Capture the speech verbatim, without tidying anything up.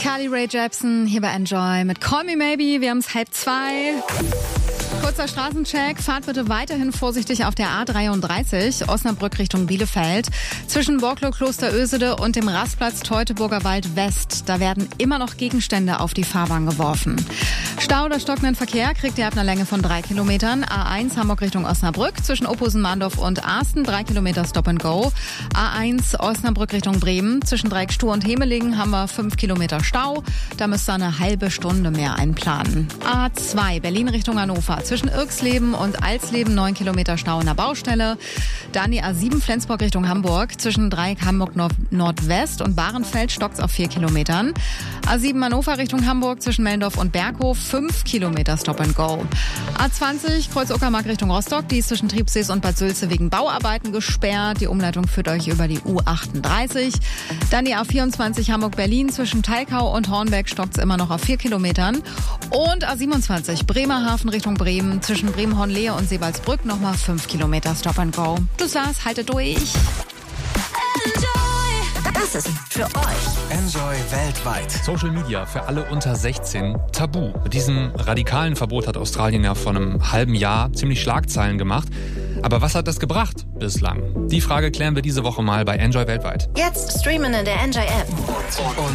Carly Rae Jepsen hier bei Enjoy mit Call Me Maybe. Wir haben es halb zwei. Kurzer Straßencheck. Fahrt bitte weiterhin vorsichtig auf der A dreiunddreißig, Osnabrück Richtung Bielefeld. Zwischen Borklow Kloster Ösede und dem Rastplatz Teutoburger Wald West. Da werden immer noch Gegenstände auf die Fahrbahn geworfen. Stau oder stockenden Verkehr kriegt ihr ab einer Länge von drei Kilometern. A eins Hamburg Richtung Osnabrück. Zwischen Opposen-Mahndorf und Arsten drei Kilometer Stop and Go. A eins Osnabrück Richtung Bremen. Zwischen Dreieckstuhl und Hemelingen haben wir fünf Kilometer Stau. Da müsst ihr eine halbe Stunde mehr einplanen. A zwei Berlin Richtung Hannover. Zwischen Irksleben und Alsleben neun Kilometer Stau in der Baustelle. Dann die A sieben Flensburg Richtung Hamburg. Zwischen Dreieck Hamburg Nordwest und Bahrenfeld stockt's auf vier Kilometern. A sieben Hannover Richtung Hamburg. Zwischen Mellendorf und Berghof fünf Kilometer Stop and Go. A zwanzig Kreuz-Uckermark Richtung Rostock. Die ist zwischen Triebsees und Bad Sülze wegen Bauarbeiten gesperrt. Die Umleitung führt euch über die U achtunddreißig. Dann die A vierundzwanzig Hamburg-Berlin. Zwischen Teilkau und Hornbeck stockt's immer noch auf vier Kilometern. Und A siebenundzwanzig Bremerhaven Richtung Bremen. Zwischen Bremen-Hornlehe und Seewaldsbrück nochmal fünf Kilometer Stop and Go. Du Lars, haltet durch. Das ist für euch. Enjoy weltweit. Social Media für alle unter sechzehn tabu. Mit diesem radikalen Verbot hat Australien ja vor einem halben Jahr ziemlich Schlagzeilen gemacht. Aber was hat das gebracht bislang? Die Frage klären wir diese Woche mal bei Enjoy weltweit. Jetzt streamen in der Enjoy App. Und